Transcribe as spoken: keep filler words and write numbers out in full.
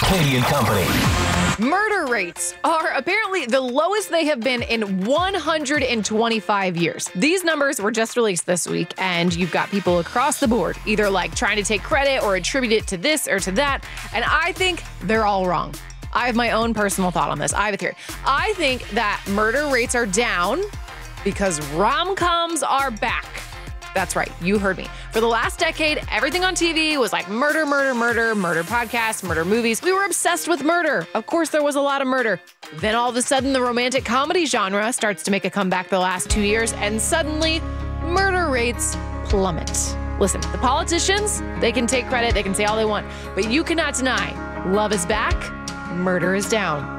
Katie and Company. Murder rates are apparently the lowest they have been in one hundred twenty-five years. These numbers were just released this week, and you've got people across the board either like trying to take credit or attribute it to this or to that. And I think they're all wrong. I have my own personal thought on this. I have a theory. I think that murder rates are down because rom-coms are back. That's right. You heard me. For the last decade, everything on T V was like murder, murder, murder, murder podcasts, murder movies. We were obsessed with murder. Of course, there was a lot of murder. Then all of a sudden, the romantic comedy genre starts to make a comeback the last two years, and suddenly, murder rates plummet. Listen, the politicians, they can take credit, they can say all they want, but you cannot deny love is back, murder is down.